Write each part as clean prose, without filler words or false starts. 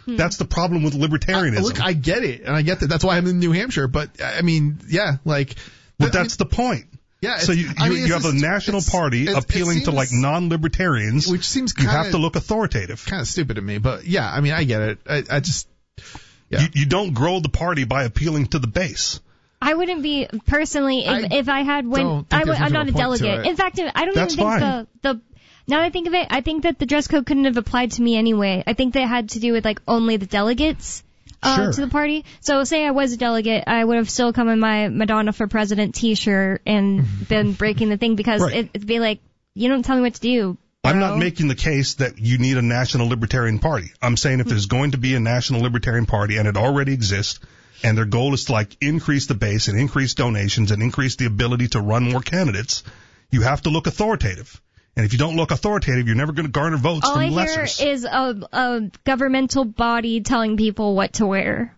That's the problem with libertarianism. Look, I get it, and I get that. That's why I'm in New Hampshire. But I mean, yeah, like. But that's the point. Yeah. So you have a national party appealing to like non-libertarians, which seems you have to look authoritative. Kind of stupid to me, but yeah, I mean, I get it. I just. Yeah. You don't grow the party by appealing to the base. I wouldn't be personally if I had I'm not a delegate. In fact, I don't even think the now that I think of it, I think that the dress code couldn't have applied to me anyway. I think that it had to do with like only the delegates to the party. So say I was a delegate, I would have still come in my Madonna for President T-shirt and been breaking the thing because it'd be like, you don't tell me what to do. I'm not making the case that you need a national libertarian party. I'm saying if there's going to be a national libertarian party and it already exists, and their goal is to like increase the base and increase donations and increase the ability to run more candidates, you have to look authoritative. And if you don't look authoritative, you're never going to garner votes from lessers. All I hear is a governmental body telling people what to wear.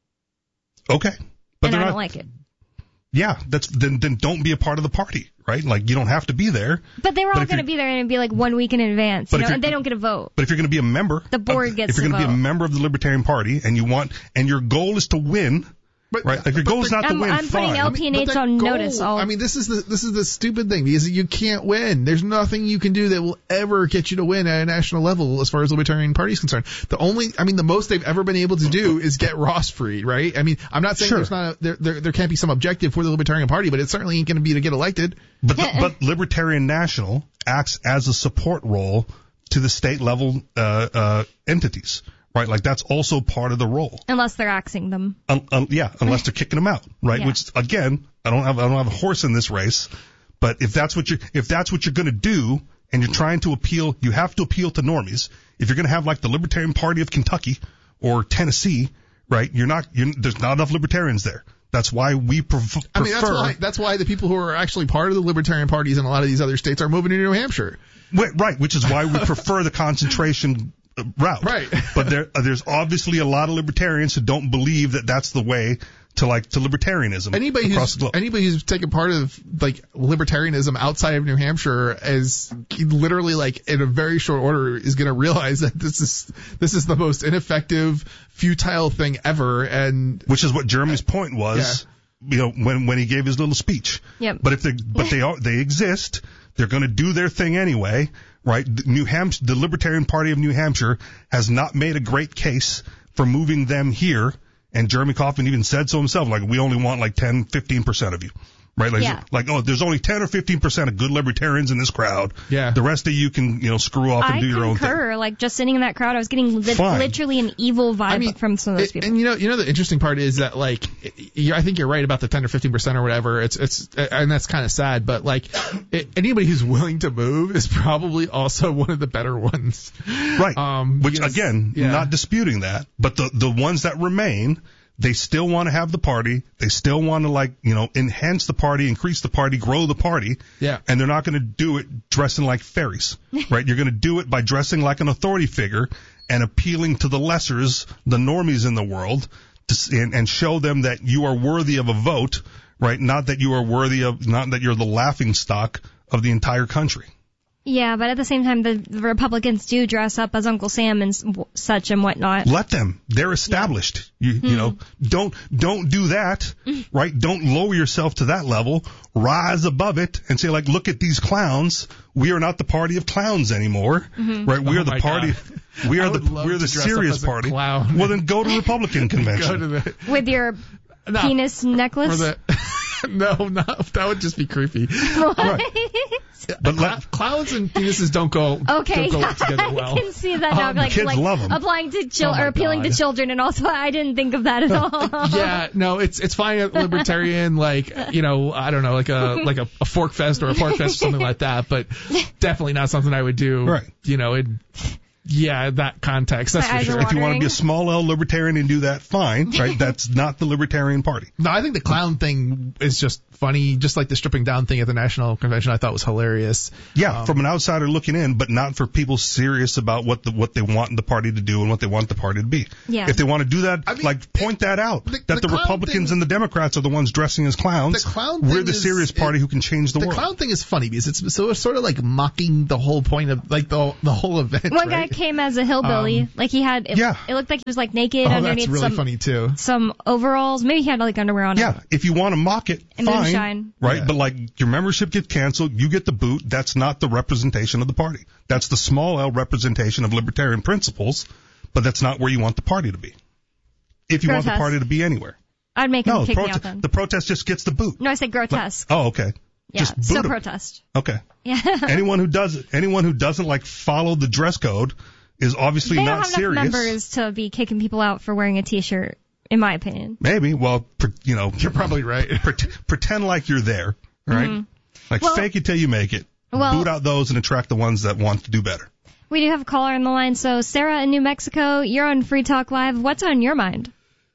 Okay. But and I don't like it. Yeah, then don't be a part of the party, right? Like, you don't have to be there. But they were all going to be there, and it'd be like 1 week in advance, and they don't get a vote. But if you're going to be a member, the board gets if you're going to be a member of the Libertarian Party, and your goal is to win, right? Like, your goal is not to win. I'm putting LPNH on notice. I mean, this is the stupid thing, because you can't win. There's nothing you can do that will ever get you to win at a national level as far as the Libertarian Party is concerned. The most they've ever been able to do is get Ross freed, right? I mean, I'm not saying there can't be some objective for the Libertarian Party, but it certainly ain't going to be to get elected. But Libertarian National acts as a support role to the state level entities. Right, like that's also part of the role. Unless they're axing them. Unless they're kicking them out, right? Yeah. Which again, I don't have a horse in this race, but if that's what you're going to do, and you're trying to appeal, you have to appeal to normies. If you're going to have like the Libertarian Party of Kentucky or Tennessee, right? There's not enough libertarians there. That's why we prefer. I mean, that's why the people who are actually part of the Libertarian parties in a lot of these other states are moving to New Hampshire. Right, which is why we prefer the concentration route. Right. But there's obviously a lot of libertarians who don't believe that that's the way to libertarianism across the globe. Anybody who's taken part of like libertarianism outside of New Hampshire is literally like in a very short order is going to realize that this is the most ineffective, futile thing ever, and which is what Jeremy's point was. Yeah. When he gave his little speech. Yep. But they exist. They're going to do their thing anyway, right? The Libertarian Party of New Hampshire has not made a great case for moving them here, and Jeremy Kauffman even said so himself, like, we only want like 10, 15% of you, right? Like, there's only 10 or 15% of good libertarians in this crowd. Yeah. The rest of you can, screw off and do your own thing. I concur. Like, just sitting in that crowd, I was getting literally an evil vibe from some of those people. And the interesting part is that, like, I think you're right about the 10 or 15% or whatever. And that's kind of sad, but like, anybody who's willing to move is probably also one of the better ones. Right. Which again, not disputing that, but the ones that remain, they still want to have the party. They still want to enhance the party, increase the party, grow the party. Yeah. And they're not going to do it dressing like fairies, right? You're going to do it by dressing like an authority figure and appealing to the lessers, the normies in the world, and show them that you are worthy of a vote, right? Not that you're the laughing stock of the entire country. Yeah, but at the same time, the Republicans do dress up as Uncle Sam and such and whatnot. Let them. They're established. Yeah. Don't do that, right? Don't lower yourself to that level. Rise above it and say, like, look at these clowns. We are not the party of clowns anymore, right? We are the party. God. We're the serious party. Well, then go to Republican convention. With your penis necklace? No, that would just be creepy. What? But clowns and penises don't go together well. I can see that now. Kids love them. Applying to or appealing to children, and also I didn't think of that at all. Yeah, no, it's fine at libertarian, I don't know, like a fork fest or a pork fest or something like that, but definitely not something I would do. Right. That context, that's for sure. If you want to be a small L libertarian and do that, fine, right? That's not the Libertarian Party. No, I think the clown thing is just funny, just like the stripping down thing at the National Convention I thought was hilarious. Yeah, from an outsider looking in, but not for people serious about what they want the party to do and what they want the party to be. Yeah. If they want to do that, point that out, that the Republicans and the Democrats are the ones dressing as clowns. We're the serious party who can change the world. The clown thing is funny because it's sort of like mocking the whole point of like the whole event. One guy came as a hillbilly. Like he had, it looked like he was like naked underneath that's really funny too. Some overalls. Maybe he had like underwear on. Yeah, if you want to mock it, and fine. Moonshine. Right, but like your membership gets canceled, you get the boot. That's not the representation of the party. That's the small L representation of libertarian principles, but that's not where you want the party to be. If you want the party to be anywhere. I'd make him kick me out then. The protest just gets the boot. No, I said grotesque. Okay. Yeah, just so protest. Okay. Yeah. anyone who doesn't like follow the dress code is obviously not serious. They don't have enough members to be kicking people out for wearing a t-shirt, in my opinion. Maybe. Well, you're probably right. Pretend like you're there, right? Mm-hmm. Like fake it till you make it. Boot out those and attract the ones that want to do better. We do have a caller on the line. So Sarah in New Mexico, you're on Free Talk Live. What's on your mind?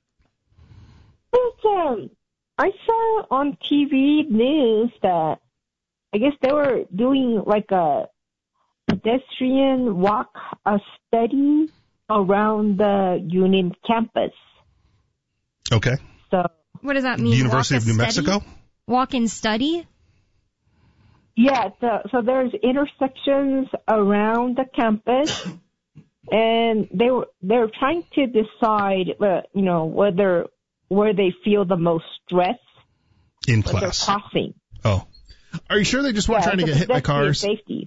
I saw on TV news that I guess they were doing like a pedestrian walk study around the Union campus. Okay. So what does that mean? University of New Mexico? Walk-in study? Yeah. So there's intersections around the campus, and they're trying to decide, where they feel the most stress in class. They're crossing. Oh. Are you sure they just weren't trying to get hit by cars? Safety.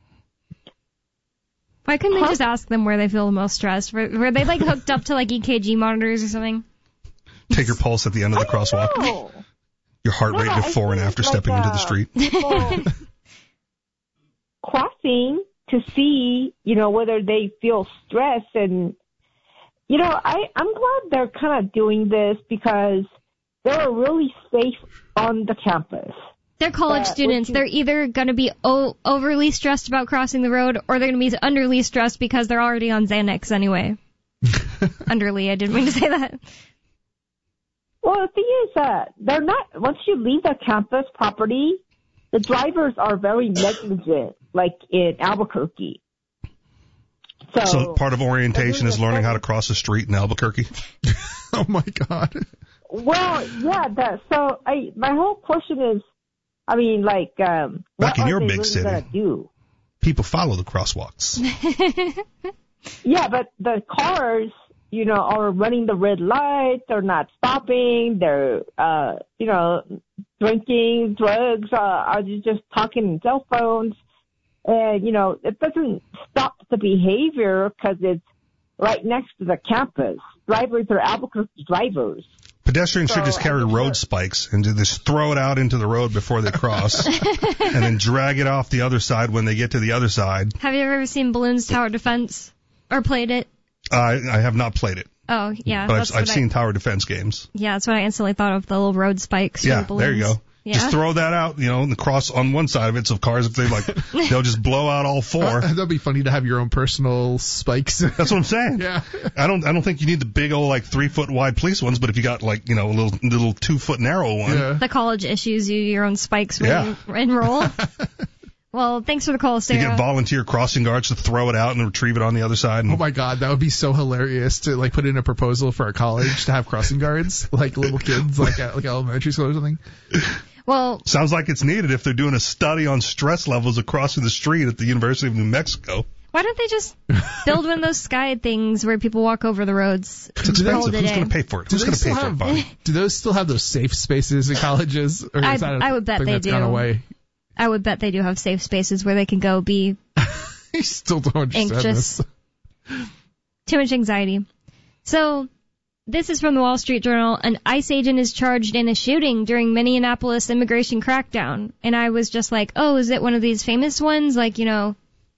Why couldn't they just ask them where they feel the most stressed? Were they like hooked up to like EKG monitors or something? Take your pulse at the end of the crosswalk. Your heart rate before and after stepping into the street. Crossing to see, whether they feel stress. And, I'm glad they're kind of doing this because they're really safe on the campus. They're college students. They're either going to be overly stressed about crossing the road, or they're going to be underly stressed because they're already on Xanax anyway. Underly, I didn't mean to say that. Well, the thing is that they're not, once you leave the campus property, the drivers are very negligent, like in Albuquerque. So part of orientation is learning how to cross the street in Albuquerque? Oh, my God. Well, yeah, my whole question is, back in your big really city, do? People follow the crosswalks. Yeah, but the cars, are running the red light. They're not stopping. They're, drinking, drugs, are just talking on cell phones. And, it doesn't stop the behavior because it's right next to the campus. Drivers are Albuquerque drivers. Pedestrians should just carry road spikes and just throw it out into the road before they cross and then drag it off the other side when they get to the other side. Have you ever seen Balloons Tower Defense or played it? I have not played it. Oh, yeah. But I've seen tower defense games. Yeah, that's what I instantly thought of, the little road spikes. Yeah, the balloons. There you go. Yeah. Just throw that out, and the cross on one side of it. So cars, if they'll just blow out all four. That'd be funny to have your own personal spikes. That's what I'm saying. Yeah. I don't think you need the big old 3-foot wide police ones, but if you got a little 2-foot narrow one. Yeah. The college issues you your own spikes when you enroll. Well, thanks for the call, Sarah. You get volunteer crossing guards to throw it out and retrieve it on the other side. Oh my God, that would be so hilarious to put in a proposal for a college to have crossing guards, like little kids, like elementary school or something. Well, sounds like it's needed if they're doing a study on stress levels of crossing the street at the University of New Mexico. Why don't they just build one of those sky things where people walk over the roads? It's expensive. Who's going to pay for it? Who's going to pay for it, Bonnie? Do those still have those safe spaces in colleges? Or is that I would bet they do. Gone away? I would bet they do have safe spaces where they can go be I still don't understand anxious. This. Too much anxiety. So, this is from the Wall Street Journal. An ICE agent is charged in a shooting during Minneapolis immigration crackdown. And I was just like, oh, is it one of these famous ones? Like, Alex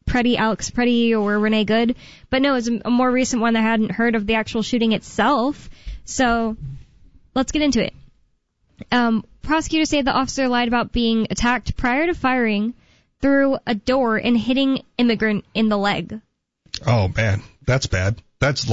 Preddy or Renee Good? But no, it's a more recent one that I hadn't heard of the actual shooting itself. So, let's get into it. Prosecutors say the officer lied about being attacked prior to firing through a door and hitting immigrant in the leg. Oh, man. That's bad. That's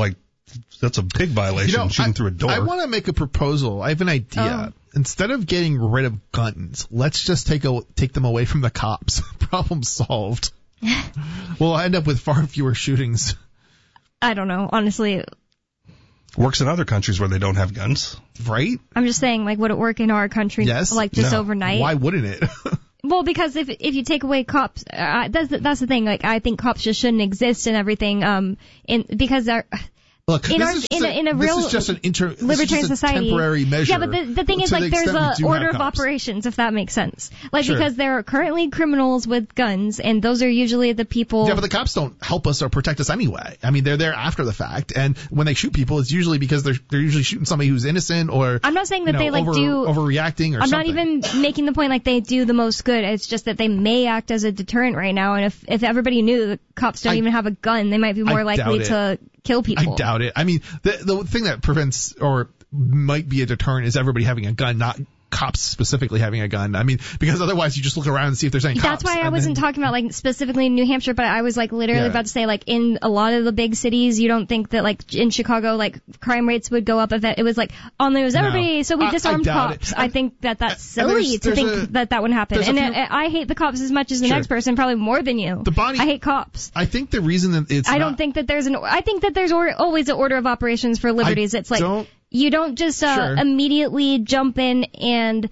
a big violation, shooting through a door. I want to make a proposal. I have an idea. Instead of getting rid of guns, let's just take them away from the cops. Problem solved. We'll end up with far fewer shootings. I don't know, honestly. Works in other countries where they don't have guns. Right? I'm just saying, would it work in our country? Yes. Overnight? Why wouldn't it? Well, because if you take away cops, that's the thing. Like, I think cops just shouldn't exist and everything. Because they're. Look, this is just an libertarian society, temporary measure. Yeah, but the thing is, like, there's an order of operations, if that makes sense. Like, sure. Because there are currently criminals with guns, and those are usually the people. Yeah, but the cops don't help us or protect us anyway. I mean, they're there after the fact, and when they shoot people, it's usually because they're usually shooting somebody who's innocent or. I'm not saying that they overreacting or I'm something. not even making the point like they do the most good. It's just that they may act as a deterrent right now, and if everybody knew the cops don't even have a gun, they might be more likely to kill people. I doubt it. I mean, the thing that prevents or might be a deterrent is everybody having a gun, not cops specifically having a gun. I mean, because otherwise you just look around and see if there's any cops. That's why I wasn't talking about like specifically in New Hampshire, but I was like literally about to say like in a lot of the big cities, you don't think that like in Chicago like crime rates would go up if it was like on the news everybody, so we disarmed cops. I think that's silly to think that would happen. And I hate the cops as much as the next person, probably more than you. I hate cops. I think the reason that it's I don't think that there's I think that there's always an order of operations for liberties. It's like you don't just immediately jump in and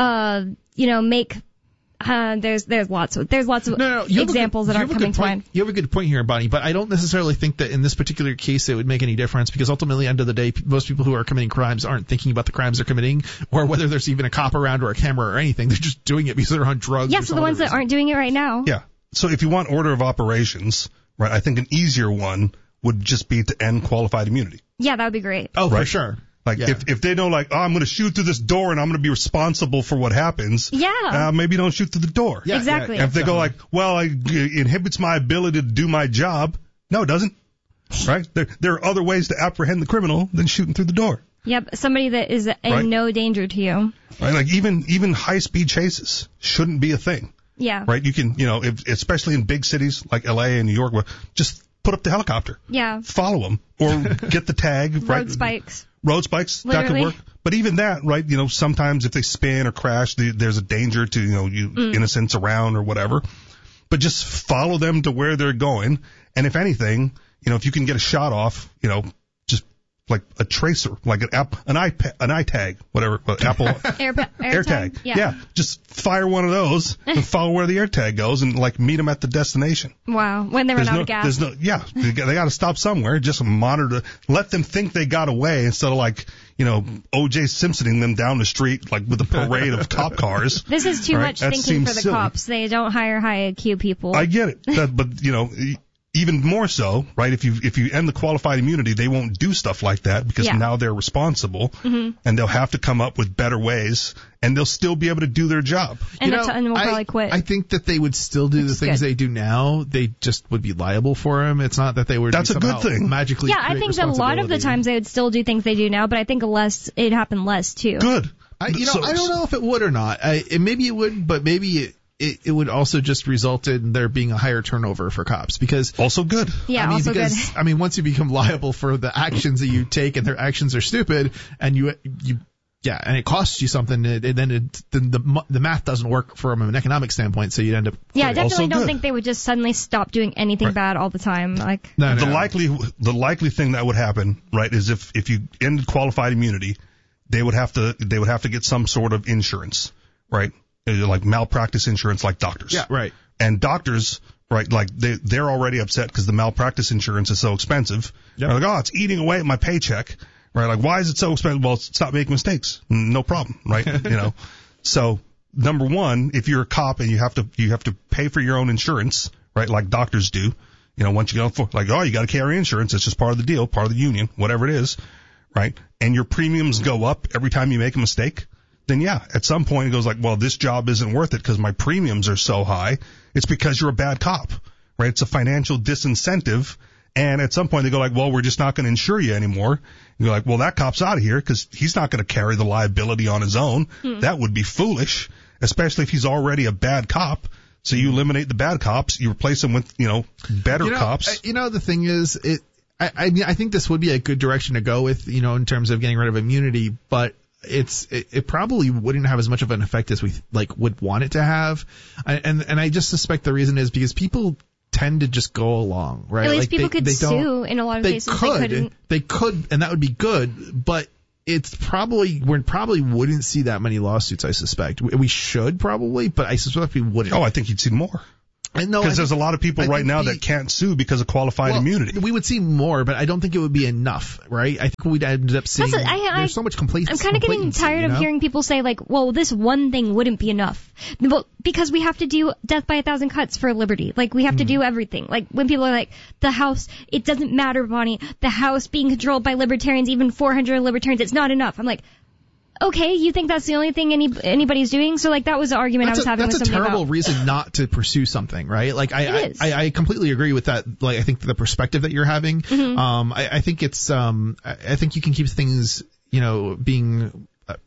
make there's lots of examples that aren't coming to mind. You have a good point here, Bonnie, but I don't necessarily think that in this particular case it would make any difference, because ultimately, end of the day, most people who are committing crimes aren't thinking about the crimes they're committing or whether there's even a cop around or a camera or anything. They're just doing it because they're on drugs. Yeah, so the ones that aren't doing it right now. Yeah. So if you want order of operations, right, I think an easier one would just be to end qualified immunity. Yeah, that would be great. Oh, right? For sure. Like, if they know, like, I'm going to shoot through this door and I'm going to be responsible for what happens. Yeah. Maybe don't shoot through the door. Yeah, exactly. If they go like, well, it inhibits my ability to do my job. No, it doesn't. Right? There are other ways to apprehend the criminal than shooting through the door. Yep. Somebody that is in no danger to you. Right? Like, even high-speed chases shouldn't be a thing. Yeah. Right? You can, especially in big cities like LA and New York, just put up the helicopter. Yeah. Follow them or get the tag. Road spikes. Road spikes, literally. That could work. But even that, right, sometimes if they spin or crash, there's a danger to, innocents around or whatever. But just follow them to where they're going. And if anything, if you can get a shot off, just like a tracer, like an iTag, whatever, Apple AirTag. Yeah. Just fire one of those and follow where the AirTag goes and like meet them at the destination. Wow. When they run out of gas. They got to stop somewhere. Just monitor, let them think they got away instead of like, O.J. Simpsoning them down the street like with a parade of cop cars. This is too much thinking for the cops. They don't hire high IQ people. I get it. But even more so, right? If you end the qualified immunity, they won't do stuff like that because now they're responsible, and they'll have to come up with better ways, and they'll still be able to do their job. And we'll probably quit. I think that they would still do the things they do now. They just would be liable for them. It's not that they would. That's a good thing. Magically, I think that a lot of the times they would still do things they do now, but I think it'd happen less too. Good. I don't know if it would or not. Maybe it would, but maybe it would also just result in there being a higher turnover for cops, because also good. Yeah, good. I mean, once you become liable for the actions that you take and their actions are stupid, and and it costs you something, then the math doesn't work from an economic standpoint, so you'd end up. Yeah, I definitely don't think they would just suddenly stop doing anything bad all the time. Like the likely thing that would happen, right, is if you ended qualified immunity, they would have to get some sort of insurance, right? Like malpractice insurance, like doctors. Yeah, right. And doctors, right, like they're already upset because the malpractice insurance is so expensive. Yep. They're like, it's eating away at my paycheck, right? Like, why is it so expensive? Well, stop making mistakes. No problem, right? So number one, if you're a cop and you have to pay for your own insurance, right, like doctors do, once you go for you got to carry insurance. It's just part of the deal, part of the union, whatever it is, right? And your premiums go up every time you make a mistake. Then at some point it goes like, well, this job isn't worth it because my premiums are so high. It's because you're a bad cop, right? It's a financial disincentive. And at some point they go like, well, we're just not going to insure you anymore. And you're like, well, that cop's out of here because he's not going to carry the liability on his own. That would be foolish, especially if he's already a bad cop. So you eliminate the bad cops, you replace them with, better cops. The thing is, I think this would be a good direction to go with, in terms of getting rid of immunity, but it probably wouldn't have as much of an effect as we would want it to have, and I just suspect the reason is because people tend to just go along, right? At least people could sue in a lot of cases. They could, and that would be good, but we probably wouldn't see that many lawsuits, I suspect. We should probably, but I suspect we wouldn't. Oh, I think you'd see more. Because there's a lot of people right now that can't sue because of qualified immunity. We would see more, but I don't think it would be enough, right? I think we'd end up seeing there's so much complacency. I'm kind of getting tired of hearing people say, like, well, this one thing wouldn't be enough. Well, because we have to do death by 1,000 cuts for liberty. Like, we have to do everything. Like, when people are like, the House, it doesn't matter, Bonnie. The House being controlled by libertarians, even 400 libertarians, it's not enough. I'm like, okay, you think that's the only thing anybody's doing? So, like, that was the argument I was having with somebody about. That's a terrible reason not to pursue something, right? Like, I completely agree with that. Like, I think the perspective that you're having, I think it's, I think you can keep things, being,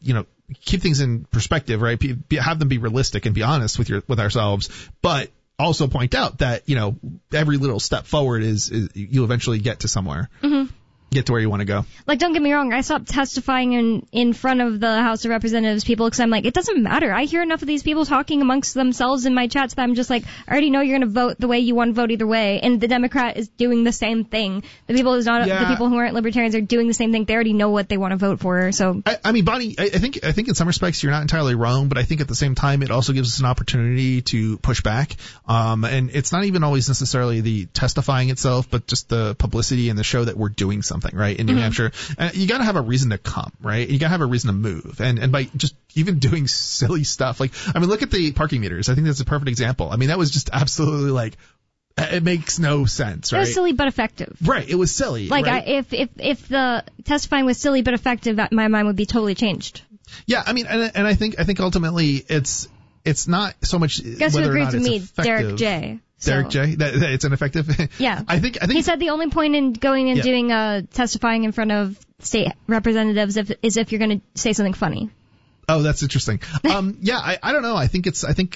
keep things in perspective, right? Have them be realistic and be honest with ourselves, but also point out that, every little step forward is you'll eventually get to somewhere. Mm-hmm. Get to where you want to go. Like, don't get me wrong, I stopped testifying in front of the House of Representatives people because I'm like, it doesn't matter. I hear enough of these people talking amongst themselves in my chats that I'm just like, I already know you're going to vote the way you want to vote either way. And the Democrat is doing the same thing. The people who aren't libertarians are doing the same thing. They already know what they want to vote for. So I mean, Bonnie, I think in some respects you're not entirely wrong, but I think at the same time it also gives us an opportunity to push back. And it's not even always necessarily the testifying itself, but just the publicity and the show that we're doing something, right? In New Hampshire. You got to have a reason to come, right? You got to have a reason to move. And by just even doing silly stuff, like, I mean, look at the parking meters. I think that's a perfect example. I mean, that was just absolutely like, it makes no sense, right? It was silly but effective. Right. It was silly. Like, right? If the testifying was silly but effective, my mind would be totally changed. Yeah. I mean, and I think ultimately it's not so much Guess whether who agreed or not to it's me? effective. Derek J. Derek J. That it's ineffective. Yeah. I think he said the only point in going and doing testifying in front of state representatives is if you're going to say something funny. Oh, that's interesting. Yeah, I don't know. I think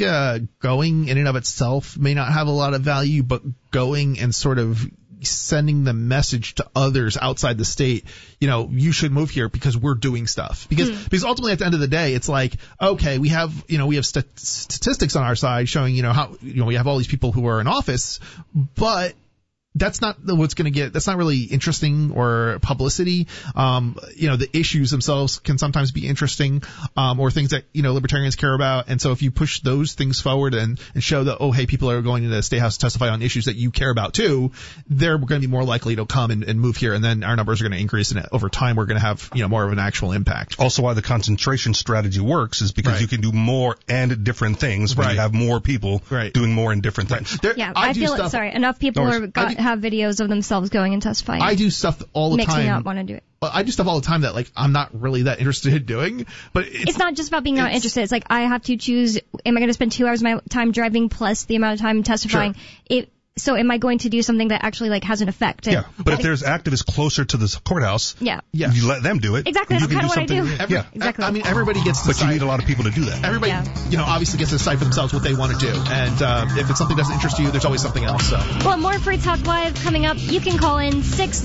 going in and of itself may not have a lot of value, but going and sort of sending the message to others outside the state, you should move here because we're doing stuff. Because ultimately at the end of the day, it's like, okay, we have statistics on our side showing, how, we have all these people who are in office, but that's not what's going to get, that's not really interesting or publicity. The issues themselves can sometimes be interesting, or things that, libertarians care about. And so if you push those things forward and show that, oh, hey, people are going to the State House to testify on issues that you care about too, they're going to be more likely to come and move here. And then our numbers are going to increase, and over time we're going to have, more of an actual impact. Also, why the concentration strategy works is because you can do more and different things when you have more people doing more and different things. I feel enough people have videos of themselves going and testifying. I do stuff all the time. Makes me not want to do it. I do stuff all the time that, like, I'm not really that interested in doing, but it's not just about being not interested. It's like, I have to choose, am I going to spend 2 hours of my time driving plus the amount of time testifying? Sure. So am I going to do something that actually, like, has an effect? Yeah, but if there's activists closer to the courthouse, you let them do it. Exactly, that's kind of what I do. Exactly. I mean, everybody gets to decide. But you need a lot of people to do that. Everybody, obviously gets to decide for themselves what they want to do. And if it's something that doesn't interest you, there's always something else. So. Well, more Free Talk Live coming up. You can call in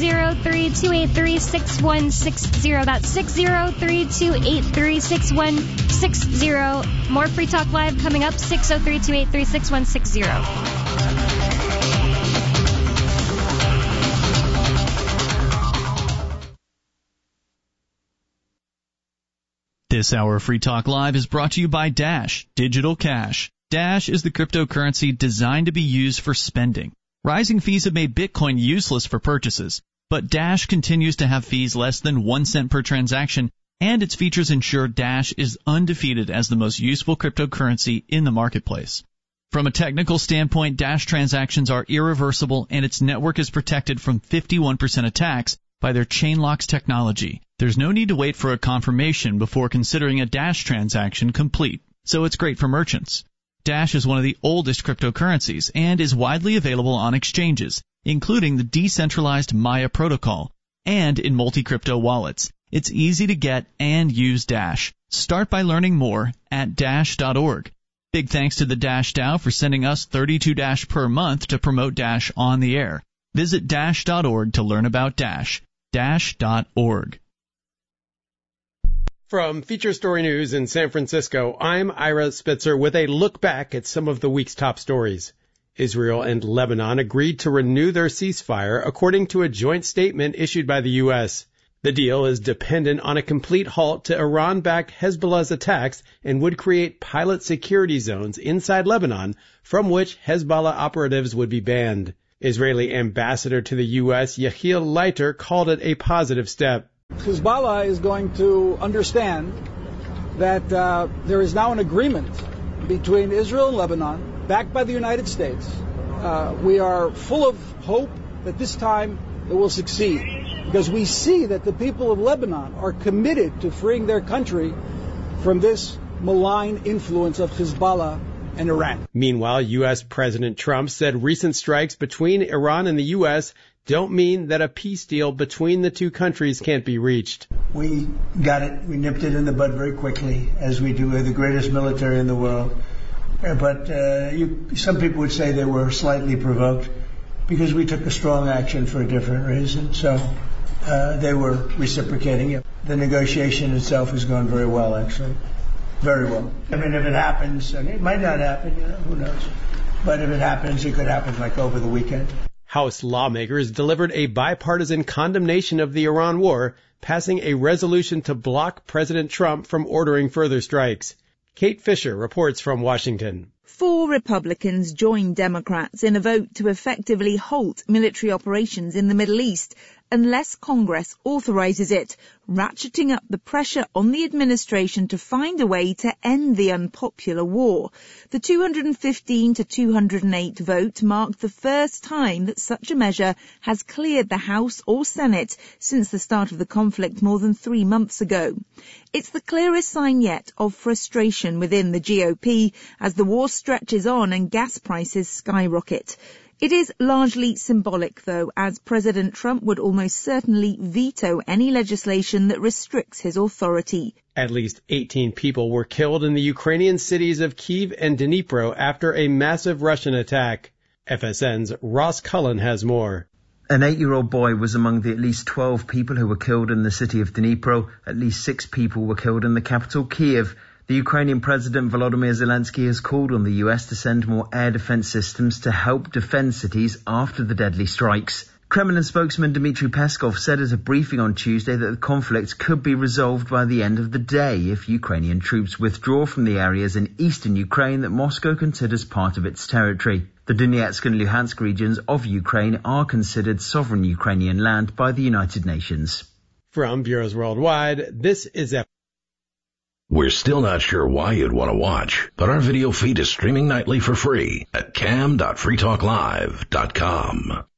603-283-6160. That's 603-283-6160. More Free Talk Live coming up. 603-283-6160. This hour of Free Talk Live is brought to you by Dash Digital Cash. Dash is the cryptocurrency designed to be used for spending. Rising fees have made Bitcoin useless for purchases, but Dash continues to have fees less than 1 cent per transaction, and its features ensure Dash is undefeated as the most useful cryptocurrency in the marketplace. From a technical standpoint, Dash transactions are irreversible, and its network is protected from 51% attacks by their Chainlocks technology. There's no need to wait for a confirmation before considering a Dash transaction complete, so it's great for merchants. Dash is one of the oldest cryptocurrencies and is widely available on exchanges, including the decentralized Maya protocol, and in multi-crypto wallets. It's easy to get and use Dash. Start by learning more at Dash.org. Big thanks to the Dash DAO for sending us 32 Dash per month to promote Dash on the air. Visit Dash.org to learn about Dash. Dash.org. From Feature Story News in San Francisco, I'm Ira Spitzer with a look back at some of the week's top stories. Israel and Lebanon agreed to renew their ceasefire, according to a joint statement issued by the U.S. The deal is dependent on a complete halt to Iran-backed Hezbollah's attacks and would create pilot security zones inside Lebanon from which Hezbollah operatives would be banned. Israeli ambassador to the U.S., Yechiel Leiter, called it a positive step. Hezbollah is going to understand that there is now an agreement between Israel and Lebanon, backed by the United States. We are full of hope that this time it will succeed, because we see that the people of Lebanon are committed to freeing their country from this malign influence of Hezbollah and Iran. Meanwhile, U.S. President Trump said recent strikes between Iran and the U.S. don't mean that a peace deal between the two countries can't be reached. We got it. We nipped it in the bud very quickly, as we do. We're the greatest military in the world. But some people would say they were slightly provoked because we took a strong action for a different reason. So they were reciprocating it. The negotiation itself has gone very well, actually. Very well. I mean, if it happens, and it might not happen, who knows. But if it happens, it could happen like over the weekend. House lawmakers delivered a bipartisan condemnation of the Iran war, passing a resolution to block President Trump from ordering further strikes. Kate Fisher reports from Washington. 4 Republicans joined Democrats in a vote to effectively halt military operations in the Middle East unless Congress authorizes it, ratcheting up the pressure on the administration to find a way to end the unpopular war. The 215 to 208 vote marked the first time that such a measure has cleared the House or Senate since the start of the conflict more than 3 months ago. It's the clearest sign yet of frustration within the GOP as the war stretches on and gas prices skyrocket. It is largely symbolic, though, as President Trump would almost certainly veto any legislation that restricts his authority. At least 18 people were killed in the Ukrainian cities of Kyiv and Dnipro after a massive Russian attack. FSN's Ross Cullen has more. An 8-year-old boy was among the at least 12 people who were killed in the city of Dnipro. At least 6 people were killed in the capital, Kyiv. The Ukrainian President Volodymyr Zelensky has called on the US to send more air defense systems to help defend cities after the deadly strikes. Kremlin spokesman Dmitry Peskov said at a briefing on Tuesday that the conflict could be resolved by the end of the day if Ukrainian troops withdraw from the areas in eastern Ukraine that Moscow considers part of its territory. The Donetsk and Luhansk regions of Ukraine are considered sovereign Ukrainian land by the United Nations. From Bureaus Worldwide, this is We're still not sure why you'd want to watch, but our video feed is streaming nightly for free at cam.freetalklive.com.